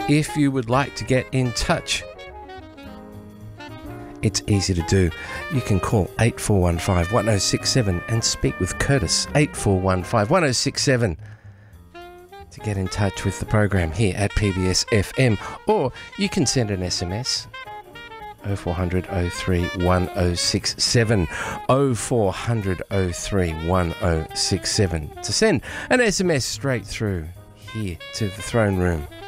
if you would like to get in touch, it's easy to do. You can call 8415 1067 and speak with Curtis. 8415 1067 to get in touch with the program here at PBS FM, or you can send an SMS 0400 03 1067 0400 03 1067 to send an SMS straight through here to the throne room.